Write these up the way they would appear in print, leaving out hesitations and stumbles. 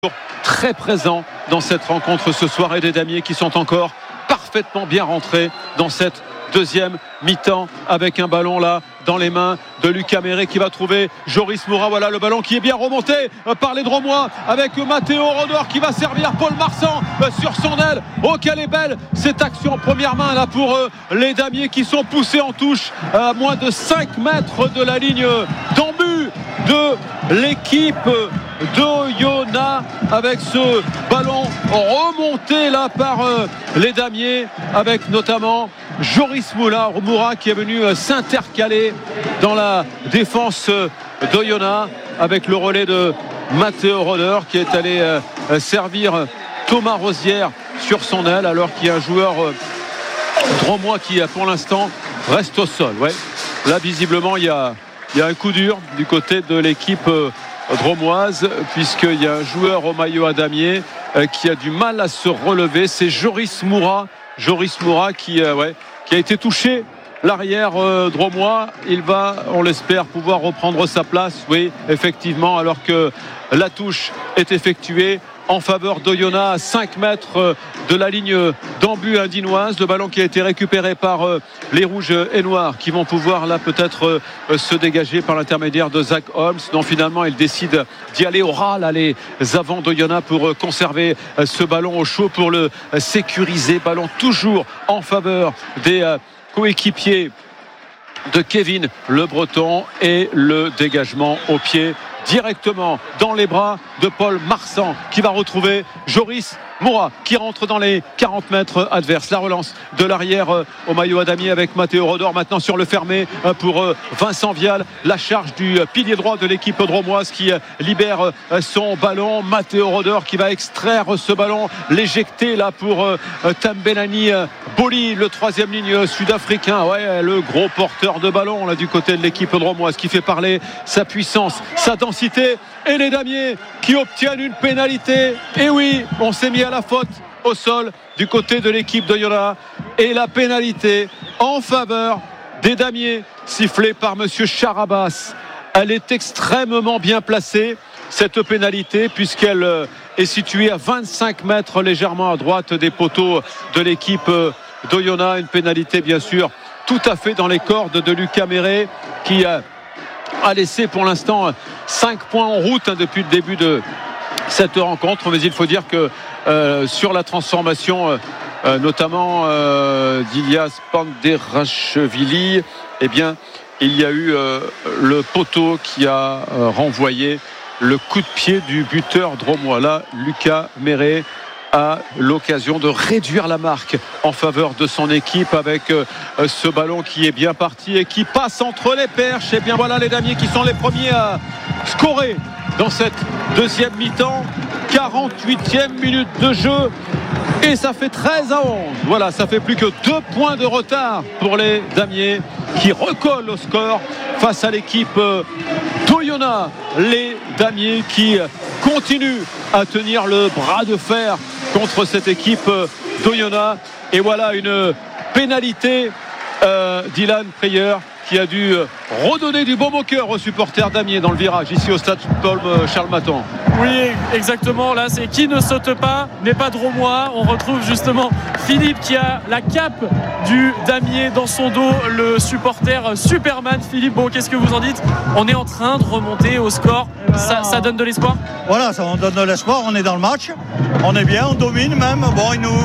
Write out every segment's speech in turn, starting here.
très présent dans cette rencontre ce soir et des damiers qui sont encore parfaitement bien rentrés dans cette deuxième mi-temps avec un ballon là dans les mains de Lucas Méré qui va trouver Joris Moura. Voilà le ballon qui est bien remonté par les Dromois avec Matteo Rodor qui va servir Paul Marsan sur son aile. Oh, quelle est belle cette action en première main là pour les damiers qui sont poussés en touche à moins de 5 mètres de la ligne d'en-but de l'équipe d'Oyonnax avec ce ballon remonté là par les damiers avec notamment Joris Moura qui est venu s'intercaler dans la défense d'Oyonnax avec le relais de Matteo Rodor qui est allé servir Thomas Rosière sur son aile alors qu'il y a un joueur dromois qui pour l'instant reste au sol. Ouais. Là visiblement il y a un coup dur du côté de l'équipe dromoise puisqu'il y a un joueur au maillot à damier qui a du mal à se relever. C'est Joris Moura qui a été touché. L'arrière dromois, il va, on l'espère, pouvoir reprendre sa place. Oui, effectivement, alors que la touche est effectuée en faveur d'Oyonnax à 5 mètres de la ligne d'en-but indinoise. Le ballon qui a été récupéré par les rouges et noirs qui vont pouvoir là peut-être se dégager par l'intermédiaire de Zach Holmes. Donc finalement il décide d'y aller au ras là, les avants d'Oyonnax pour conserver ce ballon au chaud, pour le sécuriser. Ballon toujours en faveur des coéquipiers de Kevin Le Breton et le dégagement au pied directement dans les bras de Paul Marsan qui va retrouver Joris Moura qui rentre dans les 40 mètres adverses. La relance de l'arrière au maillot à damier avec Matteo Rodor maintenant sur le fermé pour Vincent Vial. La charge du pilier droit de l'équipe dromoise qui libère son ballon. Matteo Rodor qui va extraire ce ballon, l'éjecter là pour Tambelani Boli, le troisième ligne sud-africain. Ouais, le gros porteur de ballon là du côté de l'équipe dromoise qui fait parler sa puissance, sa densité, et les damiers qui obtiennent une pénalité. Et oui, on s'est mis à la faute au sol du côté de l'équipe d'Oyonnax et la pénalité en faveur des damiers sifflée par monsieur Charabas. Elle est extrêmement bien placée cette pénalité puisqu'elle est située à 25 mètres légèrement à droite des poteaux de l'équipe d'Oyonnax. Une pénalité bien sûr tout à fait dans les cordes de Lucas Méré qui a laissé pour l'instant 5 points en route depuis le début de cette rencontre. Mais il faut dire que sur la transformation notamment d'Ilias Panderashvili, eh bien il y a eu le poteau qui a renvoyé le coup de pied du buteur dromois. Là, Lucas Méré a l'occasion de réduire la marque en faveur de son équipe avec ce ballon qui est bien parti et qui passe entre les perches. Et bien voilà les damiers qui sont les premiers à scorer dans cette deuxième mi-temps. 48e minute de jeu et ça fait 13-11. Voilà, ça fait plus que 2 points de retard pour les damiers qui recollent au score face à l'équipe d'Oyonnax. Les damiers qui continuent à tenir le bras de fer contre cette équipe d'Oyonnax. Et voilà une pénalité d'Ilan Preyer qui a dû redonner du baume au cœur aux supporters damiers dans le virage ici au stade Paul Charles Maton. Oui, exactement. Là, c'est qui ne saute pas n'est pas dromois. On retrouve justement Philippe qui a la cape du damier dans son dos, le supporter Superman. Philippe, bon, qu'est-ce que vous en dites ? On est en train de remonter au score. Ça donne de l'espoir ? Voilà, ça donne de l'espoir. On est dans le match. On est bien, on domine même. Bon,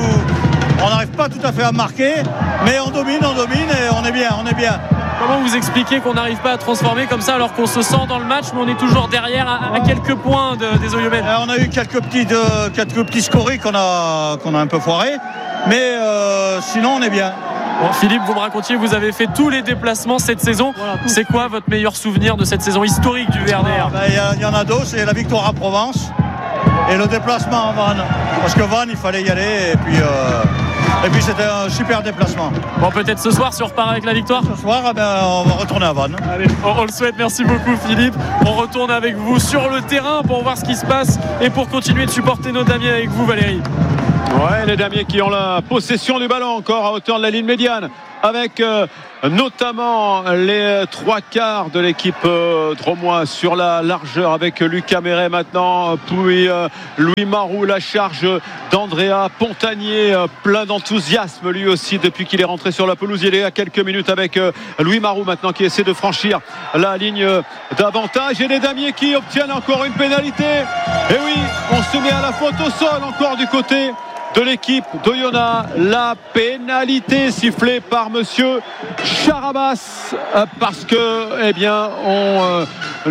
on n'arrive pas tout à fait à marquer, mais on domine et on est bien. Comment vous expliquez qu'on n'arrive pas à transformer comme ça alors qu'on se sent dans le match mais on est toujours derrière à quelques points des Oyomènes? On a eu quelques petits scories qu'on a un peu foirés, mais sinon on est bien. Bon, Philippe, vous me racontiez, vous avez fait tous les déplacements cette saison. Voilà, c'est quoi votre meilleur souvenir de cette saison historique du VRDR? Il y en a deux, c'est la victoire à Provence et le déplacement à Vannes. Parce que Vannes, il fallait y aller et puis c'était un super déplacement. Bon, peut-être ce soir si on repart avec la victoire. Ce soir, on va retourner à Vannes. Allez, on le souhaite, merci beaucoup Philippe. On retourne avec vous sur le terrain pour voir ce qui se passe et pour continuer de supporter nos damiers avec vous Valérie. Ouais, les damiers qui ont la possession du ballon encore à hauteur de la ligne médiane avec notamment les trois quarts de l'équipe dromois sur la largeur avec Lucas Méret maintenant, puis Louis Marou, la charge d'Andrea Pontanier, plein d'enthousiasme lui aussi depuis qu'il est rentré sur la pelouse. Il est à quelques minutes avec Louis Marou maintenant qui essaie de franchir la ligne d'avantage, et les Damiers qui obtiennent encore une pénalité. Et oui, on se met à la faute au sol encore du côté de l'équipe d'Oyonnax. La pénalité sifflée par monsieur Charabas parce que on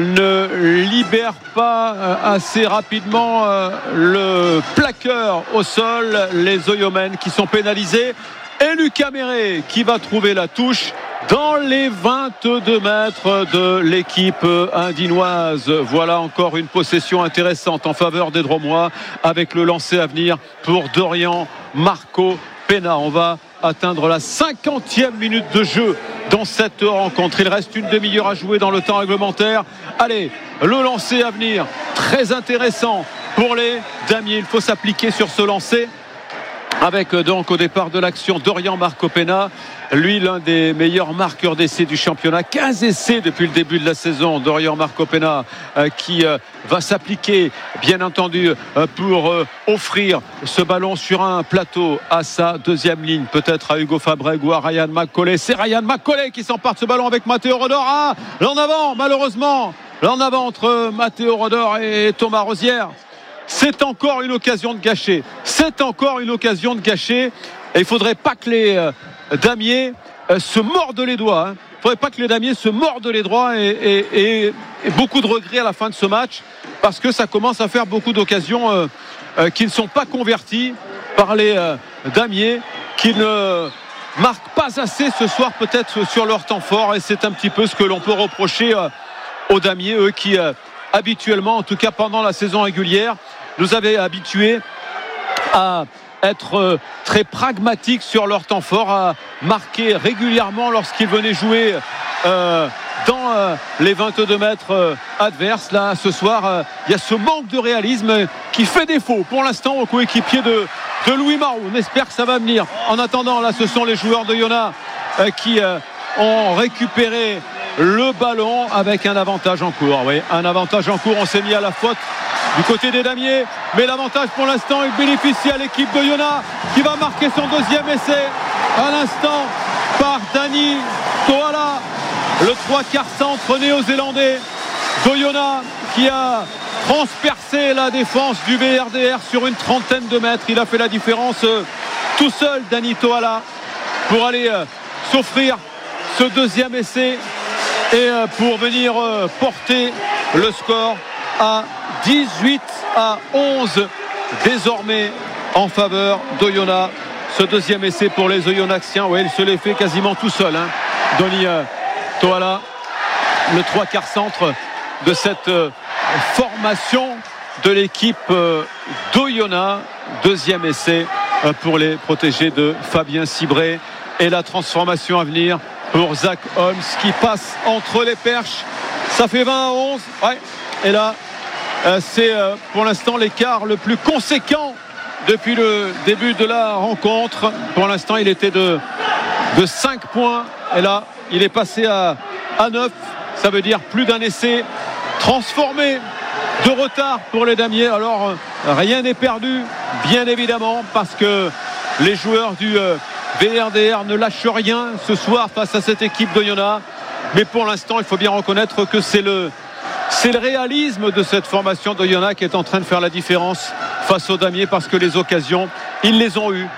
ne libère pas assez rapidement le plaqueur au sol. Les Oyomènes qui sont pénalisés, et Lucas Méret qui va trouver la touche dans les 22 mètres de l'équipe indinoise. Voilà encore une possession intéressante en faveur des Dromois avec le lancer à venir pour Dorian Marco Pena. On va atteindre la 50e minute de jeu dans cette rencontre. Il reste une demi-heure à jouer dans le temps réglementaire. Allez, le lancer à venir, très intéressant pour les Damiers. Il faut s'appliquer sur ce lancer avec donc au départ de l'action Dorian Marco Pena, lui l'un des meilleurs marqueurs d'essais du championnat, 15 essais depuis le début de la saison. Dorian Marco Pena qui va s'appliquer bien entendu pour offrir ce ballon sur un plateau à sa deuxième ligne, peut-être à Hugo Fabreg ou à Ryan McCauley. C'est Ryan McCauley qui s'empare de ce ballon avec Matteo Rodor. Là en avant, malheureusement, là en avant entre Matteo Rodor et Thomas Rosière. C'est encore une occasion de gâcher. C'est encore une occasion de gâcher. Et il ne faudrait pas que les Damiers se mordent les doigts. Il ne faudrait pas que les Damiers se mordent les doigts et beaucoup de regrets à la fin de ce match, parce que ça commence à faire beaucoup d'occasions qui ne sont pas converties par les Damiers, qui ne marquent pas assez ce soir peut-être sur leur temps fort. Et c'est un petit peu ce que l'on peut reprocher aux Damiers, eux qui habituellement, en tout cas pendant la saison régulière, nous avaient habitués à être très pragmatiques sur leur temps fort, à marquer régulièrement lorsqu'ils venaient jouer dans les 22 mètres adverses. Là, ce soir, il y a ce manque de réalisme qui fait défaut pour l'instant au coéquipier de Louis Marou. On espère que ça va venir. En attendant, là, ce sont les joueurs d'Oyonnax qui ont récupéré le ballon avec un avantage en cours. Oui, un avantage en cours. On s'est mis à la faute du côté des Damiers, mais l'avantage pour l'instant il bénéficie à l'équipe d'Oyonnax qui va marquer son deuxième essai à l'instant par Dani Toala, le 3/4 centre néo-zélandais d'Oyonnax qui a transpercé la défense du VRDR sur une trentaine de mètres. Il a fait la différence tout seul, Dani Toala, pour aller s'offrir ce deuxième essai et pour venir porter le score à 18-11 désormais en faveur d'Oyonnax. Ce deuxième essai pour les Oyonnaxiens, il se l'est fait quasiment tout seul, Dani Toala, le 3/4 centre de cette formation de l'équipe d'Oyonnax. Deuxième essai pour les protégés de Fabien Cibré, et la transformation à venir pour Zach Holmes qui passe entre les perches. Ça fait 20-11. Et là, c'est pour l'instant l'écart le plus conséquent depuis le début de la rencontre. Pour l'instant, il était de 5 points. Et là, il est passé à 9. Ça veut dire plus d'un essai transformé de retard pour les Damiers. Alors, rien n'est perdu, bien évidemment, parce que les joueurs du VRDR ne lâchent rien ce soir face à cette équipe d'Oyonnax. Mais pour l'instant, il faut bien reconnaître que c'est le réalisme de cette formation d'Oyonnax qui est en train de faire la différence face aux Damiers, parce que les occasions, ils les ont eues,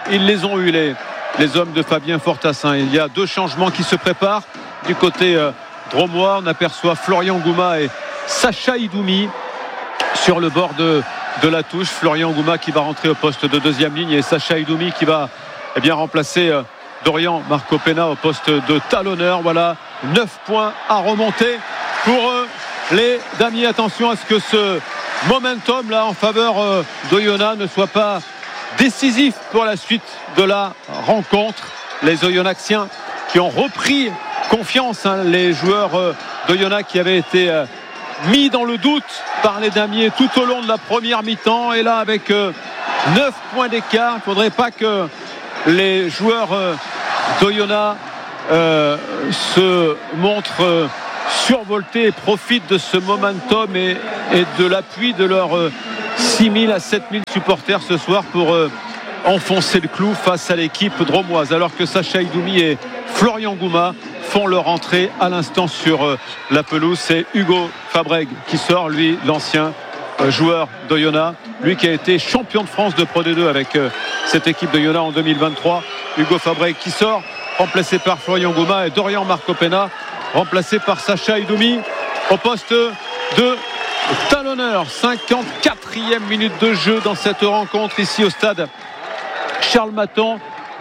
les hommes de Fabien Fortassin. Il y a deux changements qui se préparent du côté dromois. On aperçoit Florian Gouma et Sacha Idoumi sur le bord de la touche. Florian Gouma qui va rentrer au poste de deuxième ligne, et Sacha Idoumi qui va remplacer Dorian Marco Pena au poste de talonneur. Voilà, 9 points à remonter pour les Damiers. Attention à ce que ce momentum là en faveur d'Oyonnax ne soit pas décisif pour la suite de la rencontre. Les Oyonnaxiens qui ont repris confiance, les joueurs d'Oyonnax qui avaient été mis dans le doute par les Damiers tout au long de la première mi-temps, et là avec 9 points d'écart, il ne faudrait pas que les joueurs d'Oyonnax se montrent survoltés et profitent de ce momentum et de l'appui de leurs 6 000 à 7 000 supporters ce soir pour enfoncer le clou face à l'équipe dromoise, alors que Sacha Idoumi et Florian Gouma font leur entrée à l'instant sur la pelouse. C'est Hugo Fabreg qui sort, lui, l'ancien joueur d'Oyonnax, lui qui a été champion de France de Pro D2 avec cette équipe d'Oyonnax en 2023. Hugo Fabreg qui sort, remplacé par Florian Gouma, et Dorian Marcopena remplacé par Sacha Idoumi au poste de talonneur. 54e minute de jeu dans cette rencontre ici au stade Charles Maton.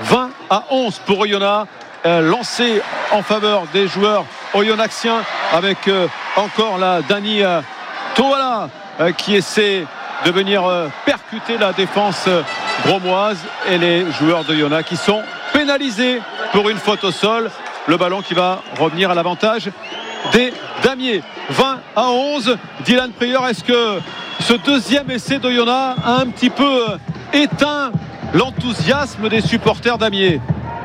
20-11 pour Oyonnax, lancé en faveur des joueurs oyonnaxiens avec encore la Dani Toala qui essaie de venir percuter la défense dromoise, et les joueurs d'Oyonnax qui sont pénalisés pour une faute au sol. Le ballon qui va revenir à l'avantage des damiers. 20-11. Dylan Prieur, est-ce que ce deuxième essai d'Oyonnax a un petit peu éteint l'enthousiasme des supporters damiers?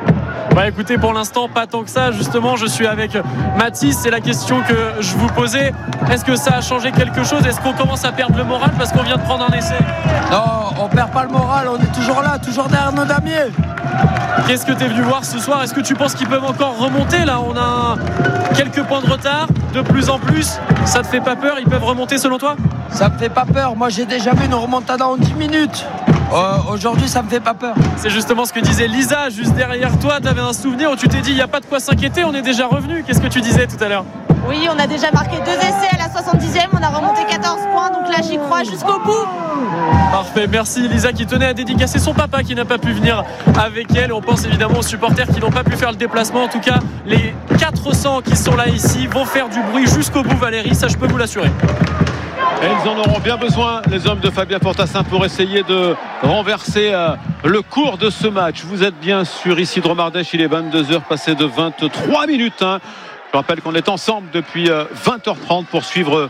Bah écoutez, pour l'instant pas tant que ça. Justement, je suis avec Mathis, c'est la question que je vous posais. Est-ce que ça a changé quelque chose? Est-ce qu'on commence à perdre le moral parce qu'on vient de prendre un essai? Non, on perd pas le moral, on est toujours là, toujours derrière nos damiers. Qu'est-ce que tu es venu voir ce soir? Est-ce que tu penses qu'ils peuvent encore remonter? Là, on a quelques points de retard, de plus en plus. Ça te fait pas peur? Ils peuvent remonter selon toi? Ça me fait pas peur, moi j'ai déjà vu une remontada en 10 minutes. Aujourd'hui ça me fait pas peur. C'est justement ce que disait Lisa juste derrière toi. Tu avais un souvenir où tu t'es dit il n'y a pas de quoi s'inquiéter, on est déjà revenu. Qu'est-ce que tu disais tout à l'heure? Oui, on a déjà marqué 2 essais à la 70e, on a remonté 14 points, donc là j'y crois jusqu'au bout. Parfait, merci Lisa qui tenait à dédicacer son papa qui n'a pas pu venir avec elle. On pense évidemment aux supporters qui n'ont pas pu faire le déplacement. En tout cas, les 400 qui sont là ici vont faire du bruit jusqu'au bout, Valérie, ça je peux vous l'assurer. Et ils en auront bien besoin, les hommes de Fabien Fortassin, pour essayer de renverser le cours de ce match. Vous êtes bien sur ici Dromardèche, il est 22h passé de 23 minutes. Je rappelle qu'on est ensemble depuis 20h30 pour suivre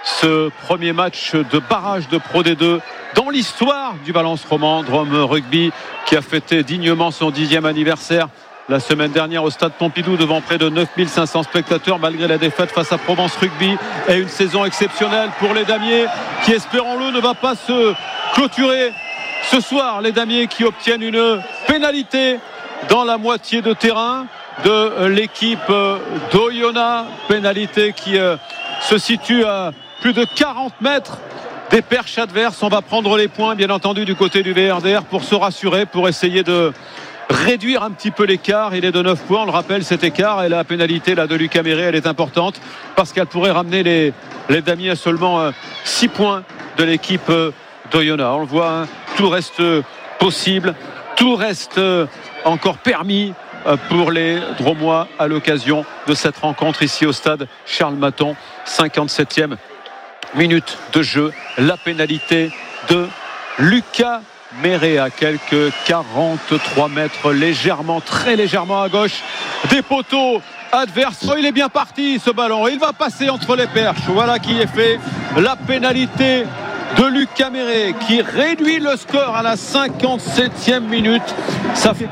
ce premier match de barrage de Pro D2 dans l'histoire du Valence Roman Drôme Rugby, qui a fêté dignement son 10e anniversaire la semaine dernière au stade Pompidou devant près de 9500 spectateurs, malgré la défaite face à Provence Rugby. Et une saison exceptionnelle pour les damiers qui, espérons-le, ne va pas se clôturer ce soir. Les damiers qui obtiennent une pénalité dans la moitié de terrain de l'équipe d'Oyonnax, pénalité qui se situe à plus de 40 mètres des perches adverses. On va prendre les points bien entendu du côté du VRDR pour se rassurer, pour essayer de réduire un petit peu l'écart. Il est de 9 points, on le rappelle, cet écart, et la pénalité là de Lucas Méré, elle est importante parce qu'elle pourrait ramener les damiers à seulement 6 points de l'équipe d'Oyonnax. On le voit, tout reste possible, tout reste encore permis pour les Dromois à l'occasion de cette rencontre ici au stade Charles Maton. 57e minute de jeu, la pénalité de Lucas Méré à quelques 43 mètres, légèrement, très légèrement à gauche des poteaux adverses. Il est bien parti ce ballon, il va passer entre les perches. Voilà qui est fait, la pénalité de Lucas Méré qui réduit le score à la 57e minute. Ça fait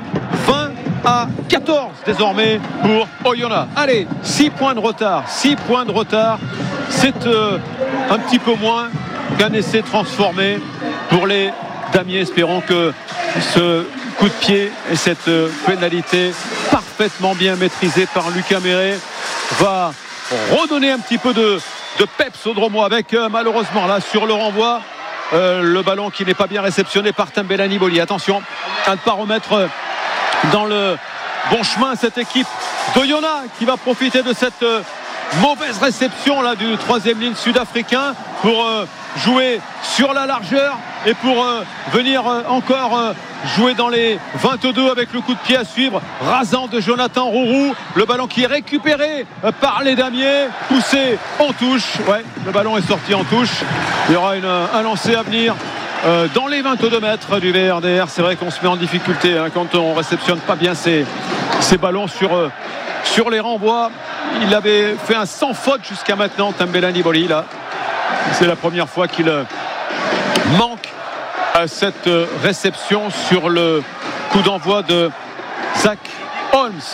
20-14 désormais pour Oyonnax. Allez, 6 points de retard, 6 points de retard. C'est un petit peu moins qu'un essai transformé pour les damiers. Espérons que ce coup de pied et cette pénalité parfaitement bien maîtrisée par Lucas Méré va redonner un petit peu de peps au Dromois, avec malheureusement là sur le renvoi le ballon qui n'est pas bien réceptionné par Tambelani Boli. Attention à ne pas remettre dans le bon chemin cette équipe d'Oyonnax qui va profiter de cette mauvaise réception là du troisième ligne sud-africain pour jouer sur la largeur et pour venir encore jouer dans les 22 avec le coup de pied à suivre rasant de Jonathan Rourou. Le ballon qui est récupéré par les damiers, poussé en touche. Ouais, le ballon est sorti en touche. Il y aura un lancer à venir dans les 22 mètres du VRDR. C'est vrai qu'on se met en difficulté quand on réceptionne pas bien ces ballons sur les renvois. Il avait fait un sans faute jusqu'à maintenant, Tambelani Boli. Là, c'est la première fois qu'il manque à cette réception sur le coup d'envoi de Zach Holmes.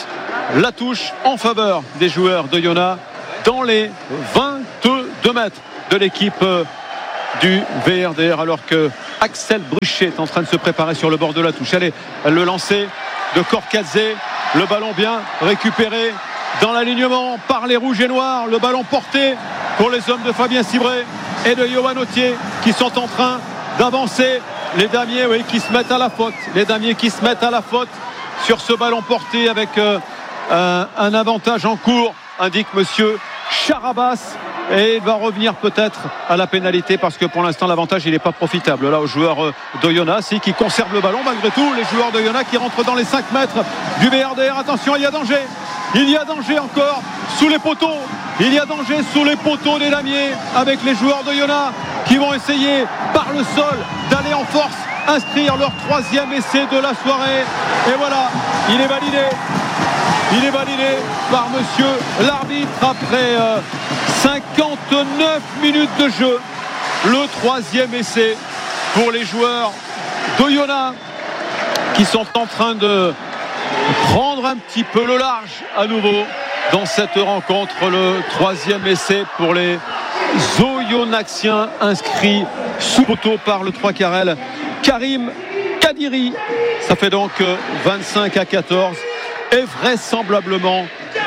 la touche en faveur des joueurs d'Oyonnax dans les 22 mètres de l'équipe du VRDR, alors que Axel Bruchet est en train de se préparer sur le bord de la touche. Allez, le lancer de Korkadze, le ballon bien récupéré dans l'alignement par les rouges et noirs, le ballon porté pour les hommes de Fabien Cibré et de Johan Autier qui sont en train d'avancer. Les damiers, oui, qui se mettent à la faute. Les damiers qui se mettent à la faute sur ce ballon porté avec un avantage en cours, indique monsieur Charabas. Et il va revenir peut-être à la pénalité parce que pour l'instant l'avantage il n'est pas profitable là aux joueurs d'Oyonnax qui conservent le ballon malgré tout. Les joueurs d'Oyonnax qui rentrent dans les 5 mètres du VRDR. Attention, il y a danger encore sous les poteaux. Il y a danger sous les poteaux des damiers avec les joueurs d'Oyonnax qui vont essayer par le sol d'aller en force inscrire leur 3e essai de la soirée. Et voilà, il est validé par monsieur l'arbitre après 59 minutes de jeu. Le 3e essai pour les joueurs d'Oyonnax qui sont en train de prendre un petit peu le large à nouveau dans cette rencontre. Le 3e essai pour les Oyonnaxiens inscrits sous poteau par le 3 carrel Karim Kadiri. Ça fait donc 25-14 et vraisemblablement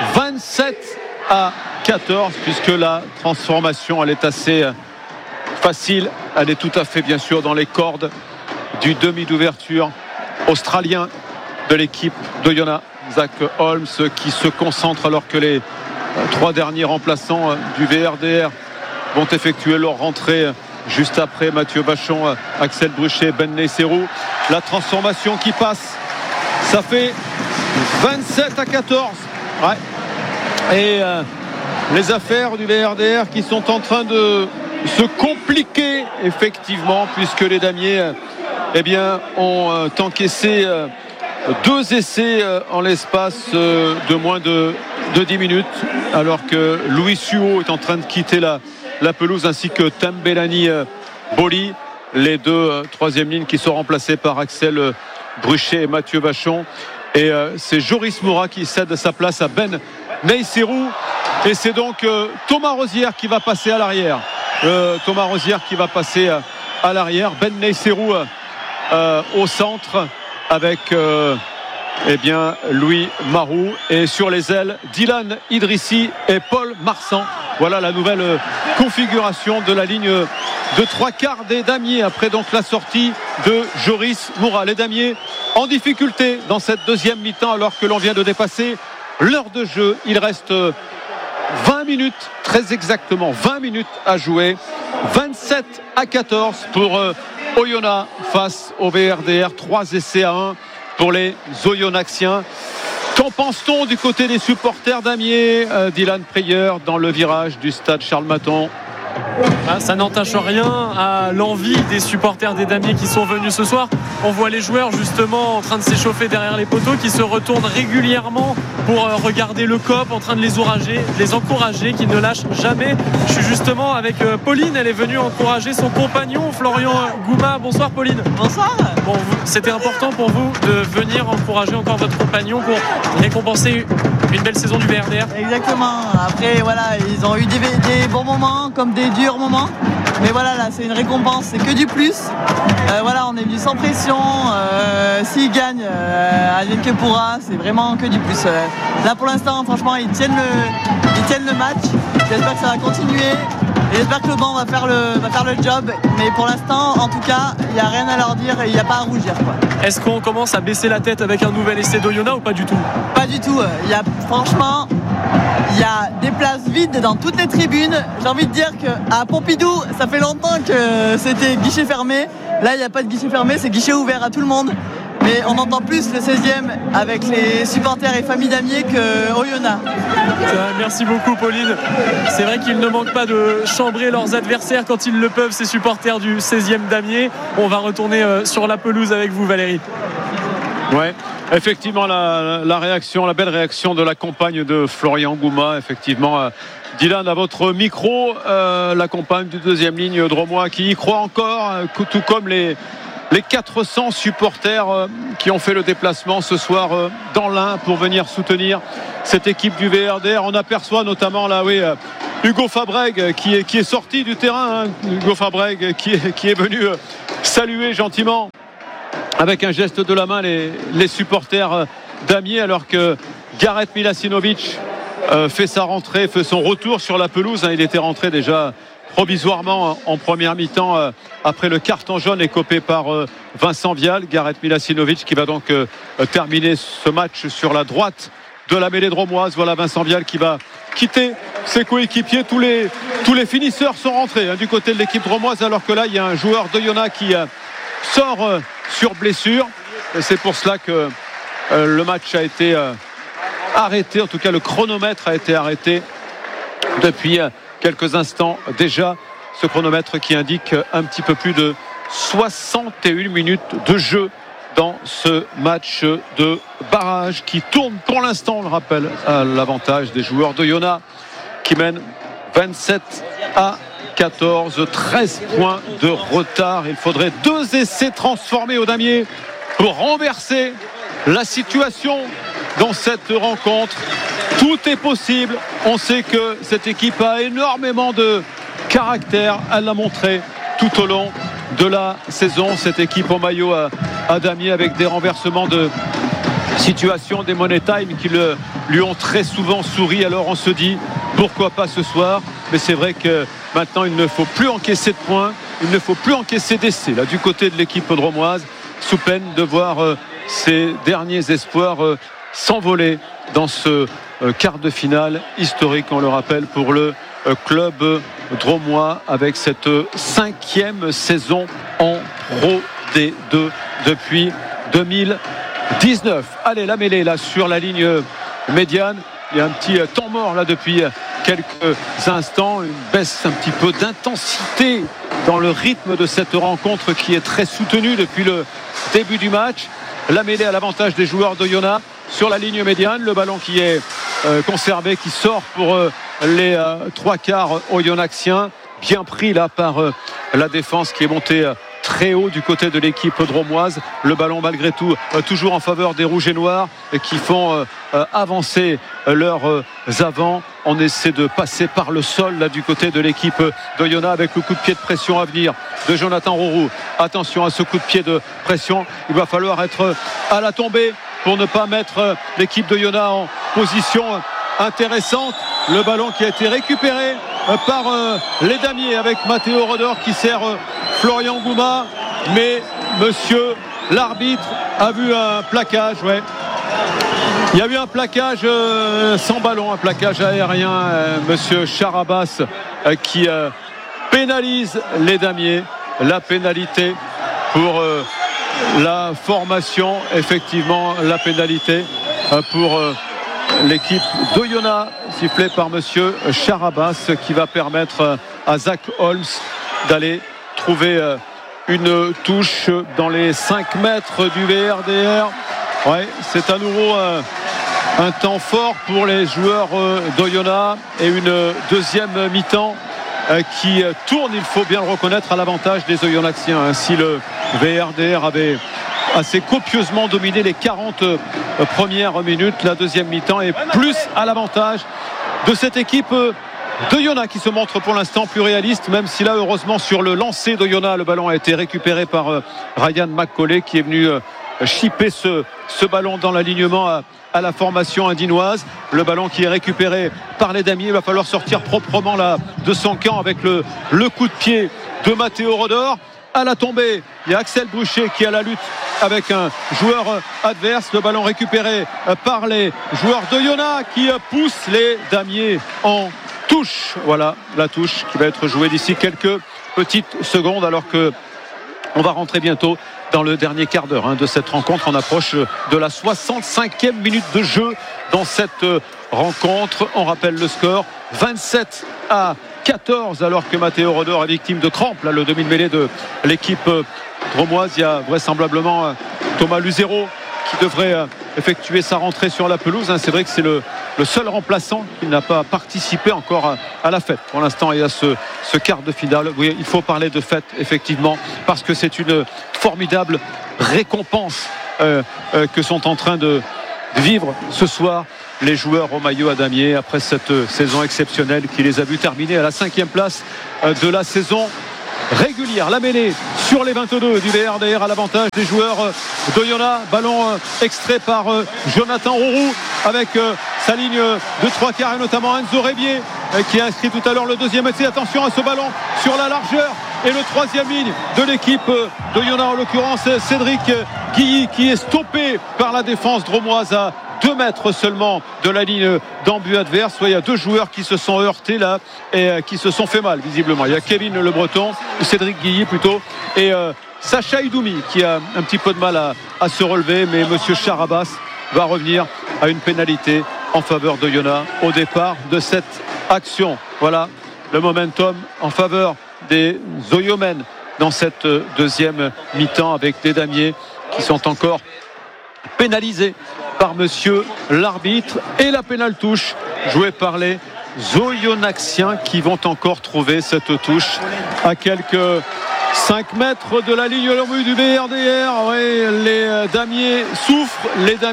27-14 puisque la transformation elle est assez facile, elle est tout à fait bien sûr dans les cordes du demi d'ouverture australien de l'équipe d'Oyonnax, Zach Holmes, qui se concentre alors que les 3 derniers remplaçants du VRDR vont effectuer leur rentrée juste après. Mathieu Vachon, Axel Bruchet, Ben Neisserou. La transformation qui passe, ça fait 27-14. Ouais. Et les affaires du VRDR qui sont en train de se compliquer effectivement puisque les damiers ont encaissé 2 essais en l'espace de moins de 10 minutes alors que Louis Suo est en train de quitter la pelouse ainsi que Tambelani Boli, les 2 troisième lignes qui sont remplacés par Axel Bruchet et Mathieu Vachon. Et c'est Joris Moura qui cède sa place à Ben Neisserou et c'est donc Thomas Rosière qui va passer à l'arrière. Ben Neisserou au centre avec Louis Marou et sur les ailes Dylan Idrissi et Paul Marsan. Voilà la nouvelle configuration de la ligne de 3 quarts des damiers après donc la sortie de Joris Moura. Les damiers en difficulté dans cette deuxième mi-temps alors que l'on vient de dépasser l'heure de jeu. Il reste 20 minutes, très exactement 20 minutes à jouer. 27-14 pour Oyonnax face au VRDR. 3 essais à 1 pour les Oyonnaxiens. Qu'en pense-t-on du côté des supporters d'Amiers? Dylan Preyer dans le virage du stade Charles-Maton. Ça n'entache rien à l'envie des supporters des damiers qui sont venus ce soir. On voit les joueurs justement en train de s'échauffer derrière les poteaux qui se retournent régulièrement pour regarder le COP, en train de les encourager, qui ne lâchent jamais. Je suis justement avec Pauline, elle est venue encourager son compagnon Florian Gouma. Bonsoir Pauline. Bonsoir. Bon, c'était important pour vous de venir encourager encore votre compagnon pour récompenser une belle saison du VRDR. Exactement. Après voilà, ils ont eu des bons moments comme des durs moments. Mais voilà, là c'est une récompense, c'est que du plus. Voilà, on est venu sans pression. S'ils gagnent, advienne que pourra, c'est vraiment que du plus. Là pour l'instant, franchement, ils tiennent le match. J'espère que ça va continuer. Et j'espère que le banc va faire le job. Mais pour l'instant, en tout cas, il n'y a rien à leur dire et il n'y a pas à rougir, quoi. Est-ce qu'on commence à baisser la tête avec un nouvel essai d'Oyonnax ou pas du tout? Pas du tout. Franchement, il y a des places vides dans toutes les tribunes. J'ai envie de dire qu'à Pompidou, ça fait longtemps que c'était guichet fermé. Là, il n'y a pas de guichet fermé, c'est guichet ouvert à tout le monde. Mais on entend plus le 16e avec les supporters et familles d'Amiers que Oyonnax. Merci beaucoup Pauline. C'est vrai qu'ils ne manquent pas de chambrer leurs adversaires quand ils le peuvent, ces supporters du 16e d'Amiers. On va retourner sur la pelouse avec vous Valérie. Ouais, effectivement la belle réaction de la compagne de Florian Gouma. Effectivement, Dylan à votre micro, la compagne du deuxième ligne dromois qui y croit encore, tout comme les les 400 supporters qui ont fait le déplacement ce soir dans l'Ain pour venir soutenir cette équipe du VRDR. On aperçoit notamment là, Hugo Fabrègue qui est sorti du terrain. Hugo Fabrègue qui est venu saluer gentiment avec un geste de la main les supporters d'Amiens, alors que Gareth Milacinovic fait sa rentrée, fait son retour sur la pelouse. Il était rentré déjà provisoirement en première mi-temps après le carton jaune écopé par Vincent Vial. Gareth Milacinovic qui va donc terminer ce match sur la droite de la mêlée dromoise. Voilà Vincent Vial qui va quitter ses coéquipiers. Tous les finisseurs sont rentrés du côté de l'équipe dromoise, alors que là il y a un joueur d'Oyonnax qui sort sur blessure, et c'est pour cela que le match a été arrêté. En tout cas le chronomètre a été arrêté depuis quelques instants déjà, ce chronomètre qui indique un petit peu plus de 61 minutes de jeu dans ce match de barrage qui tourne pour l'instant, on le rappelle, à l'avantage des joueurs d'Oyonnax qui mènent 27 à 14, 13 points de retard. Il faudrait 2 essais transformés au damier pour renverser la situation dans cette rencontre. Tout est possible. On sait que cette équipe a énormément de caractère. Elle l'a montré tout au long de la saison, cette équipe au maillot à damier, avec des renversements de situation, des money time qui lui ont très souvent souri. Alors on se dit pourquoi pas ce soir, mais c'est vrai que maintenant il ne faut plus encaisser de points, il ne faut plus encaisser d'essais là du côté de l'équipe dromoise, sous peine de voir ses derniers espoirs s'envoler dans ce quart de finale historique, on le rappelle, pour le club dromois, avec cette 5e saison en Pro D2 depuis 2019. Allez, la mêlée là sur la ligne médiane. Il y a un petit temps mort là depuis quelques instants, une baisse un petit peu d'intensité dans le rythme de cette rencontre qui est très soutenue depuis le début du match. La mêlée à l'avantage des joueurs d'Oyonnax sur la ligne médiane. Le ballon qui est conservé, qui sort pour les 3/4 oyonnaxiens. Bien pris là par la défense qui est montée très haut du côté de l'équipe dromoise. Le ballon malgré tout toujours en faveur des rouges et noirs, qui font avancer leurs avants. On essaie de passer par le sol là du côté de l'équipe d'Oyonnax, avec le coup de pied de pression à venir de Jonathan Rourou. Attention à ce coup de pied de pression, il va falloir être à la tombée pour ne pas mettre l'équipe d'Oyonnax en position intéressante. Le ballon qui a été récupéré par les damiers, avec Matteo Rodor qui sert Florian Gouma, mais monsieur l'arbitre a vu un plaquage. Il y a eu un plaquage sans ballon, un plaquage aérien, monsieur Charabas qui pénalise les damiers. La pénalité pour la formation, effectivement la pénalité pour l'équipe d'Oyonnax, sifflée par monsieur Charabas, qui va permettre à Zach Holmes d'aller trouver une touche dans les 5 mètres du VRDR. C'est à nouveau un temps fort pour les joueurs d'Oyonnax, et une deuxième mi-temps qui tourne, il faut bien le reconnaître, à l'avantage des Oyonnaxiens. Ainsi, le VRDR avait assez copieusement dominé les 40 premières minutes. La deuxième mi-temps est plus à l'avantage de cette équipe d'Oyonnax, qui se montre pour l'instant plus réaliste, même si là, heureusement, sur le lancer d'Oyonnax, le ballon a été récupéré par Ryan McCauley, qui est venu chipper ce ballon dans l'alignement à la formation indinoise. Le ballon qui est récupéré par les damiers. Il va falloir sortir proprement là de son camp avec le coup de pied de Matteo Rodor. À la tombée, il y a Axel Bruchet qui est à la lutte avec un joueur adverse. Le ballon récupéré par les joueurs d'Oyonnax qui poussent les damiers en touche. Voilà la touche qui va être jouée d'ici quelques petites secondes, alors que on va rentrer bientôt dans le dernier quart d'heure de cette rencontre. On approche de la 65e minute de jeu dans cette rencontre. On rappelle le score, 27 à 14, alors que Matteo Rodor est victime de crampes. Là, le demi-mêlée de l'équipe dromoise. Il y a vraisemblablement Thomas Luzero qui devrait effectué sa rentrée sur la pelouse. C'est vrai que c'est le seul remplaçant qui n'a pas participé encore à la fête. Pour l'instant, il y a ce quart de finale. Oui, il faut parler de fête, effectivement, parce que c'est une formidable récompense que sont en train de vivre ce soir les joueurs au maillot à damier après cette saison exceptionnelle qui les a vus terminer à la 5e place de la saison régulière. La mêlée sur les 22 du VRDR à l'avantage des joueurs d'Oyonnax. Ballon extrait par Jonathan Rourou avec sa ligne de 3/4 et notamment Enzo Rébier qui a inscrit tout à l'heure le deuxième essai. Attention à ce ballon sur la largeur et le troisième ligne de l'équipe d'Oyonnax, en l'occurrence Cédric Guilly, qui est stoppé par la défense dromoise à 2 mètres seulement de la ligne d'en-but adverse. Il y a 2 joueurs qui se sont heurtés là et qui se sont fait mal visiblement. Il y a Kevin Le Breton, Cédric Guilly plutôt, et Sacha Idoumi qui a un petit peu de mal à se relever, mais monsieur Charabas va revenir à une pénalité en faveur d'Oyonnax au départ de cette action. Voilà le momentum en faveur des Oyomènes dans cette deuxième mi-temps, avec des damiers qui sont encore pénalisés par monsieur l'arbitre, et la pénale touche jouée par les Oyonnaxiens qui vont encore trouver cette touche à quelques 5 mètres de la ligne du VRDR. Oui, les damiers souffrent.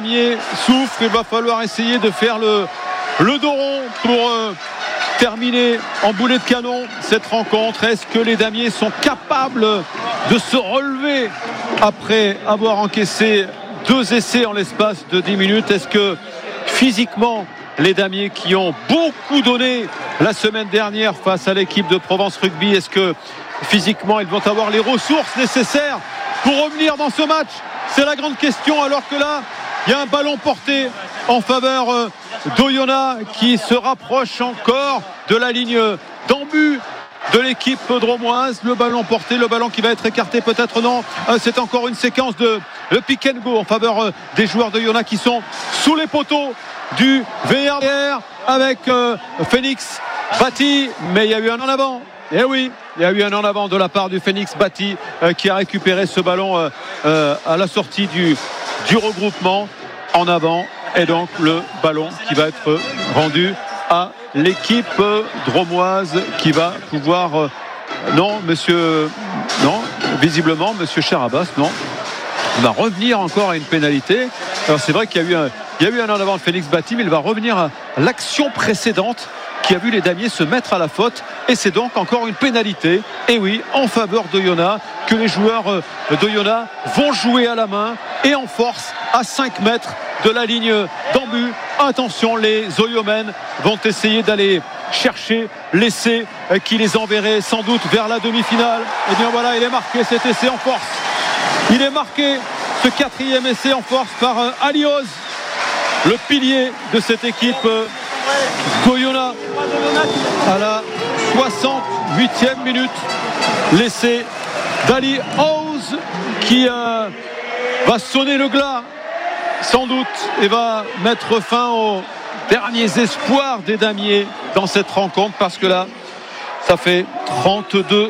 Il va falloir essayer de faire le dos rond pour terminer en boulet de canon cette rencontre. Est-ce que les damiers sont capables de se relever après avoir encaissé 2 essais en l'espace de 10 minutes? Est-ce que physiquement, les damiers qui ont beaucoup donné la semaine dernière face à l'équipe de Provence Rugby, est-ce que physiquement ils vont avoir les ressources nécessaires pour revenir dans ce match? C'est la grande question, alors que là il y a un ballon porté en faveur d'Oyonnax qui se rapproche encore de la ligne d'en-but de l'équipe dromoise. Le ballon porté, le ballon qui va être écarté, peut-être non. C'est encore une séquence de pick and go en faveur des joueurs d'Oyonnax qui sont sous les poteaux du VRDR avec Phoenix Bati, mais il y a eu un en avant. Et oui, il y a eu un en avant de la part du Phoenix Bati qui a récupéré ce ballon à la sortie du regroupement en avant, et donc le ballon qui va être rendu à l'équipe dromoise qui va pouvoir visiblement monsieur Charabas va revenir encore à une pénalité. Alors c'est vrai qu'il y a eu un en avant de Félix Bati, mais il va revenir à l'action précédente qui a vu les damiers se mettre à la faute, et c'est donc encore une pénalité, et oui, en faveur d'Oyonnax, que les joueurs d'Oyonnax vont jouer à la main et en force à 5 mètres de la ligne d'en-but. Attention, les Oyomènes vont essayer d'aller chercher l'essai qui les enverrait sans doute vers la demi-finale. Et bien voilà, il est marqué cet essai en force. Il est marqué ce 4e essai en force par Alioz, le pilier de cette équipe d'Oyonnax. À la 68e minute, l'essai d'Ali Oz qui va sonner le glas sans doute et va mettre fin aux derniers espoirs des damiers dans cette rencontre, parce que là ça fait 32-14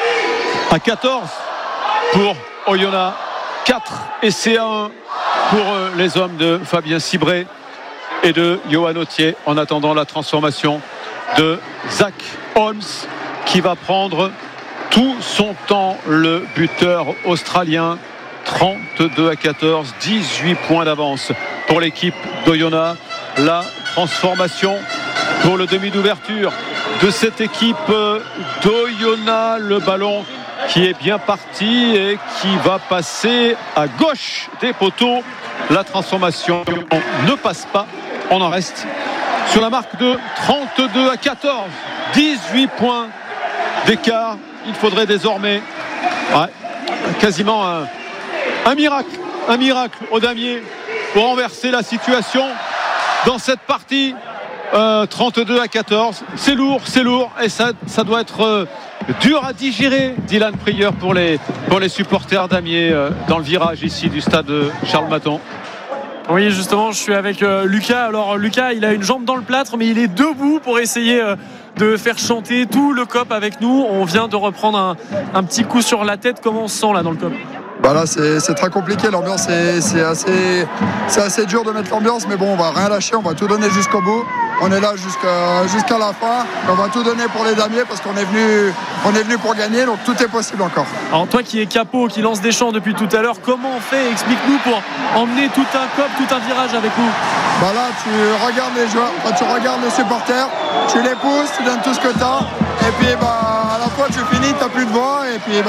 pour Oyonnax, 4 essais à 1 pour les hommes de Fabien Cibré et de Johan Autier, en attendant la transformation de Zach Holmes qui va prendre tout son temps, le buteur australien. 32-14, 18 points d'avance pour l'équipe d'Oyonnax. La transformation pour le demi d'ouverture de cette équipe d'Oyonnax. Le ballon qui est bien parti et qui va passer à gauche des poteaux. La transformation ne passe pas. On en reste sur la marque de 32-14. 18 points d'écart. Il faudrait désormais quasiment un miracle au damier pour renverser la situation dans cette partie. 32-14, c'est lourd, et ça doit être dur à digérer, Dylan Prieur, pour les supporters damiers dans le virage ici du stade Charles Maton. Oui, justement, je suis avec Lucas. Alors Lucas, il a une jambe dans le plâtre, mais il est debout pour essayer de faire chanter tout le COP avec nous. On vient de reprendre un petit coup sur la tête. Comment on se sent là dans le COP ? Là c'est très compliqué, l'ambiance c'est assez dur de mettre l'ambiance, mais bon, on va rien lâcher, on va tout donner jusqu'au bout. On est là jusqu'à la fin, on va tout donner pour les damiers parce qu'on est venu pour gagner, donc tout est possible encore. Alors toi qui es capot, qui lance des champs depuis tout à l'heure, comment on fait, explique-nous, pour emmener tout un cop, tout un virage avec vous? Là tu regardes les joueurs, tu regardes les supporters, tu les pousses, tu donnes tout ce que tu as, et puis à la fois tu finis, tu n'as plus de voix, et puis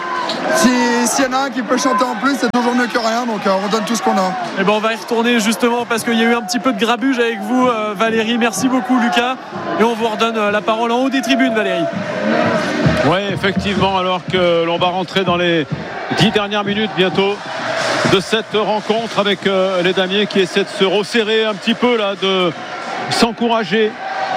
s'il y en a un qui peut chanter en plus, c'est toujours mieux que rien, donc on donne tout ce qu'on a. Et on va y retourner justement parce qu'il y a eu un petit peu de grabuge avec vous, Valérie. Merci beaucoup, Lucas, et on vous redonne la parole en haut des tribunes, Valérie. Oui, effectivement, alors que l'on va rentrer dans les 10 dernières minutes bientôt de cette rencontre avec les damiers qui essaient de se resserrer un petit peu là, de s'encourager,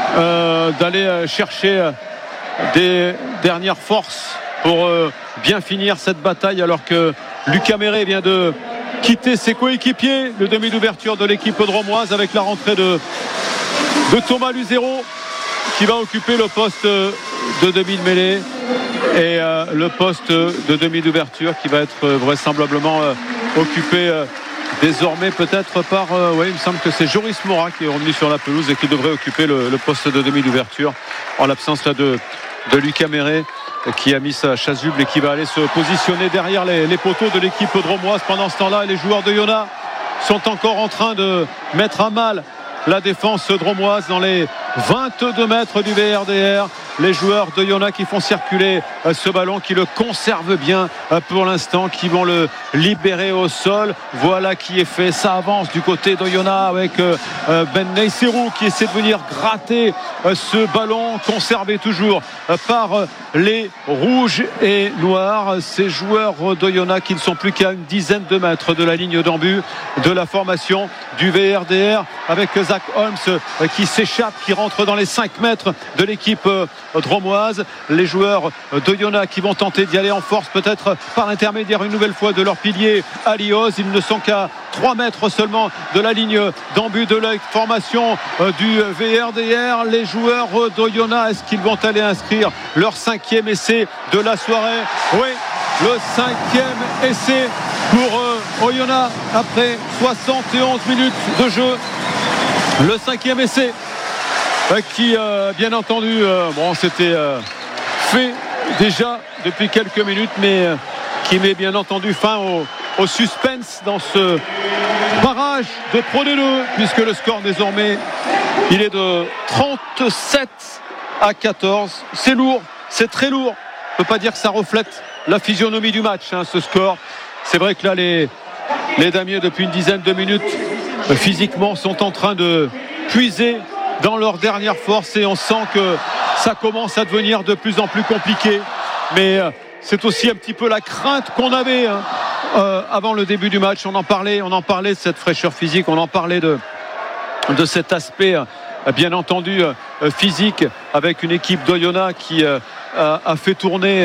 d'aller chercher des dernières forces pour bien finir cette bataille, alors que Lucas Méré vient de quitter ses coéquipiers, le demi d'ouverture de l'équipe dromoise, avec la rentrée de Thomas Luzero qui va occuper le poste de demi de mêlée et le poste de demi d'ouverture qui va être vraisemblablement occupé désormais peut-être par il me semble que c'est Joris Mora qui est revenu sur la pelouse et qui devrait occuper le poste de demi d'ouverture en l'absence là de Lucas Méré, qui a mis sa chasuble et qui va aller se positionner derrière les poteaux de l'équipe dromoise. Pendant ce temps-là, les joueurs de Yona sont encore en train de mettre à mal la défense dromoise dans les 22 mètres du VRDR. Les joueurs de Yona qui font circuler ce ballon, qui le conservent bien pour l'instant, qui vont le libérer au sol. Voilà qui est fait. Ça avance du côté de Yona avec Ben Neisserou qui essaie de venir gratter ce ballon, conservé toujours par les rouges et noirs. Ces joueurs de Yona qui ne sont plus qu'à une dizaine de mètres de la ligne d'en-but de la formation du VRDR, avec Zach Holmes qui s'échappe, qui rentre dans les 5 mètres de l'équipe dromoise. Les joueurs de Yona qui vont tenter d'y aller en force, peut-être par l'intermédiaire une nouvelle fois de leur pilier Alioz. Ils ne sont qu'à 3 mètres seulement de la ligne d'en-but de la formation du VRDR. Les joueurs de Yona, est-ce qu'ils vont aller inscrire leur 5e essai de la soirée? Oui, le 5e essai pour Oyonnax après 71 minutes de jeu. Le 5e essai qui bien entendu c'était fait déjà depuis quelques minutes, mais qui met bien entendu fin au suspense dans ce barrage de Pro D2, puisque le score désormais il est de 37-14. C'est lourd, c'est très lourd. On ne peut pas dire que ça reflète la physionomie du match, ce score. C'est vrai que là les damiers depuis une dizaine de minutes physiquement sont en train de puiser dans leur dernière force, et on sent que ça commence à devenir de plus en plus compliqué. Mais c'est aussi un petit peu la crainte qu'on avait avant le début du match. On en parlait de cette fraîcheur physique, on en parlait de cet aspect bien entendu physique, avec une équipe d'Oyonnax qui a fait tourner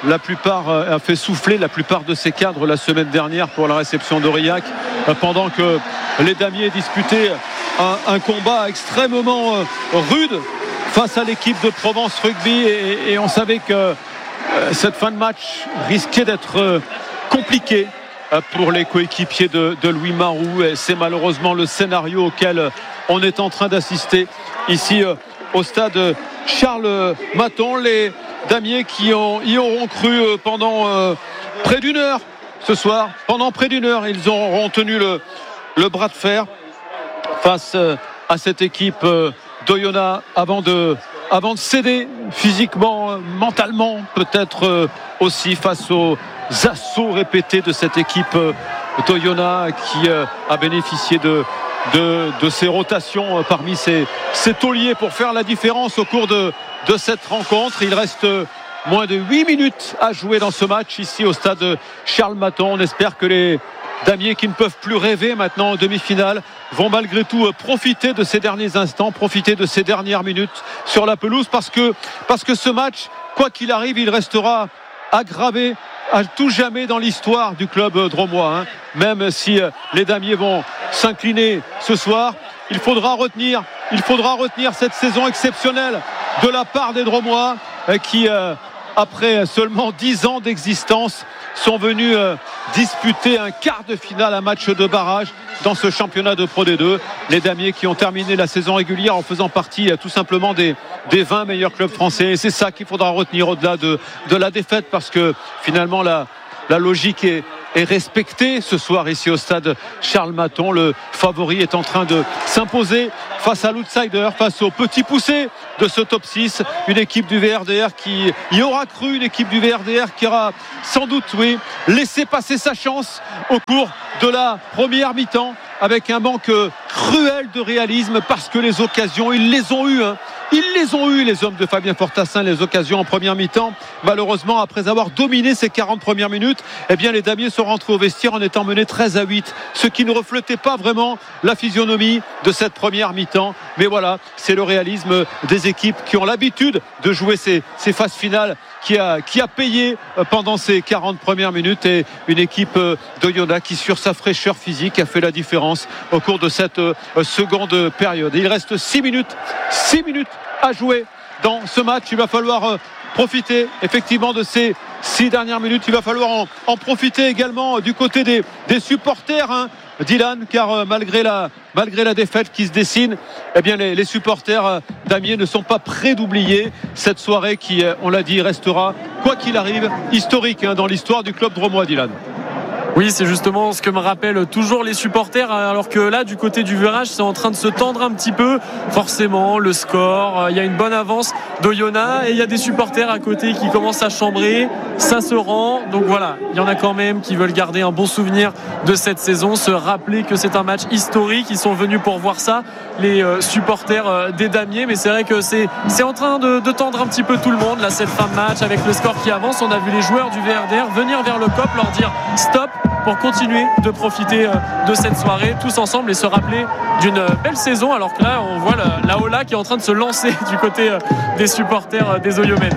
a fait souffler la plupart de ses cadres la semaine dernière pour la réception d'Aurillac, pendant que les damiers disputaient un combat extrêmement rude face à l'équipe de Provence Rugby, et on savait que cette fin de match risquait d'être compliquée pour les coéquipiers de Louis Marou, et c'est malheureusement le scénario auquel on est en train d'assister ici au stade Charles Maton. Les damiers qui y auront cru pendant près d'une heure ce soir. Pendant près d'une heure, ils auront tenu le bras de fer face à cette équipe d'Oyonnax avant de céder physiquement, mentalement, peut-être aussi face aux assauts répétés de cette équipe d'Oyonnax qui a bénéficié de ces rotations parmi ses tauliers pour faire la différence au cours de cette rencontre. Il reste moins de 8 minutes à jouer dans ce match ici au stade Charles Maton. On espère que les damiers, qui ne peuvent plus rêver maintenant en demi-finale, vont malgré tout profiter de ces derniers instants, profiter de ces dernières minutes sur la pelouse, parce que ce match, quoi qu'il arrive, il restera aggravé à tout jamais dans l'histoire du club dromois. Même si les damiers vont s'incliner ce soir, il faudra retenir cette saison exceptionnelle de la part des dromois qui après seulement 10 ans d'existence, sont venus disputer un quart de finale, un match de barrage dans ce championnat de Pro D2. Les Damiers qui ont terminé la saison régulière en faisant partie tout simplement des 20 meilleurs clubs français. Et c'est ça qu'il faudra retenir au-delà de la défaite, parce que finalement la logique est respectée ce soir ici au stade Charles Maton. Le favori est en train de s'imposer face à l'outsider, face au petit poussé de ce top 6, une équipe du VRDR qui y aura cru, une équipe du VRDR qui aura sans doute laissé passer sa chance au cours de la première mi-temps, avec un manque cruel de réalisme, parce que les occasions, ils les ont eues, les hommes de Fabien Fortassin, les occasions en première mi-temps. Malheureusement, après avoir dominé ces 40 premières minutes, eh bien, les Damiers sont rentrés au vestiaire en étant menés 13-8, ce qui ne reflétait pas vraiment la physionomie de cette première mi-temps. Mais voilà, c'est le réalisme des équipes qui ont l'habitude de jouer ces phases finales qui a payé pendant ces 40 premières minutes, et une équipe d'Oyonnax qui, sur sa fraîcheur physique, a fait la différence au cours de cette seconde période. Et il reste 6 minutes à jouer dans ce match. Il va falloir profiter effectivement de ces 6 dernières minutes. Il va falloir en profiter également du côté des supporters, Dylan, car malgré la défaite qui se dessine, eh bien les supporters d'Amiens ne sont pas prêts d'oublier cette soirée qui, on l'a dit, restera, quoi qu'il arrive, historique dans l'histoire du club drômois, Dylan. Oui, c'est justement ce que me rappellent toujours les supporters, alors que là, du côté du virage, c'est en train de se tendre un petit peu. Forcément, le score, il y a une bonne avance d'Oyonnax, et il y a des supporters à côté qui commencent à chambrer. Ça se rend. Donc voilà, il y en a quand même qui veulent garder un bon souvenir de cette saison, se rappeler que c'est un match historique. Ils sont venus pour voir ça, les supporters des Damiers. Mais c'est vrai que c'est en train de tendre un petit peu tout le monde, là, cette fin de match, avec le score qui avance. On a vu les joueurs du VRDR venir vers le COP, leur dire stop, pour continuer de profiter de cette soirée tous ensemble et se rappeler d'une belle saison, alors que là on voit la Ola qui est en train de se lancer du côté des supporters des Oyomènes.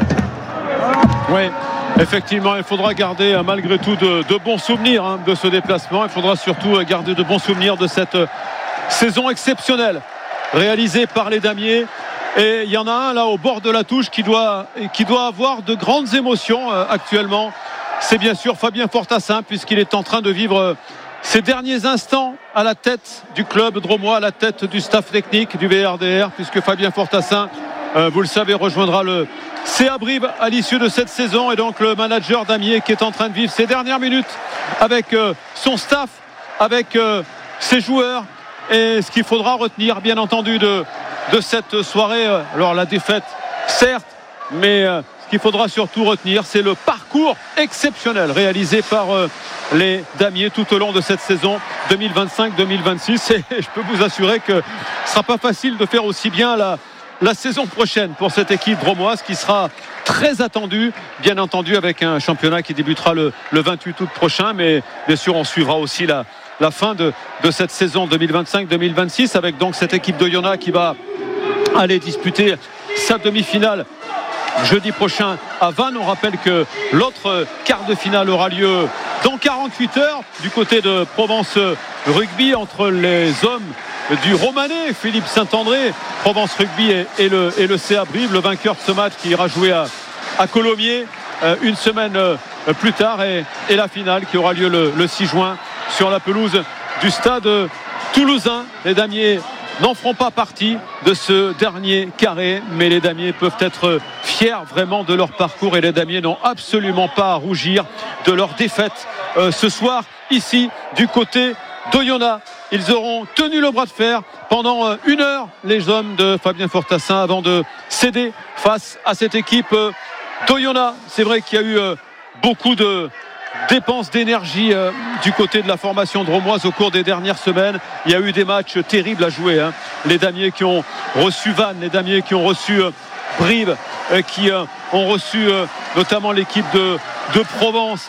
Oui, effectivement, il faudra garder malgré tout de bons souvenirs de ce déplacement. Il faudra surtout garder de bons souvenirs de cette saison exceptionnelle réalisée par les Damiers. Et il y en a un là au bord de la touche qui doit avoir de grandes émotions actuellement. C'est bien sûr Fabien Fortassin, puisqu'il est en train de vivre ses derniers instants à la tête du club drômois, à la tête du staff technique du VRDR, puisque Fabien Fortassin, vous le savez, rejoindra le CA Brive à l'issue de cette saison. Et donc le manager d'Amiens qui est en train de vivre ses dernières minutes avec son staff, avec ses joueurs. Et ce qu'il faudra retenir, bien entendu, de cette soirée, alors la défaite, certes, mais ce qu'il faudra surtout retenir, c'est le parcours exceptionnel réalisé par les Damiers tout au long de cette saison 2025-2026. Et je peux vous assurer que ce ne sera pas facile de faire aussi bien la saison prochaine pour cette équipe drômoise, qui sera très attendue, bien entendu, avec un championnat qui débutera le 28 août prochain. Mais bien sûr, on suivra aussi la fin de cette saison 2025-2026, avec donc cette équipe d'Oyonnax qui va aller disputer sa demi-finale jeudi prochain à Vannes. On rappelle que l'autre quart de finale aura lieu dans 48 heures du côté de Provence Rugby, entre les hommes du Romanais, Philippe Saint-André, Provence Rugby et le CA Brive. Le vainqueur de ce match qui ira jouer à Colomiers une semaine plus tard, et la finale qui aura lieu le 6 juin sur la pelouse du stade toulousain. Les Damiers n'en feront pas partie de ce dernier carré, mais les Damiers peuvent être fiers vraiment de leur parcours, et les Damiers n'ont absolument pas à rougir de leur défaite ce soir ici du côté d'Oyonnax. Ils auront tenu le bras de fer pendant 1 heure, les hommes de Fabien Fortassin, avant de céder face à cette équipe d'Oyonnax. C'est vrai qu'il y a eu beaucoup de dépenses d'énergie du côté de la formation drômoise au cours des dernières semaines. Il y a eu des matchs terribles à jouer, Les Damiers qui ont reçu Vannes, les Damiers qui ont reçu Brive, qui ont reçu notamment l'équipe de Provence,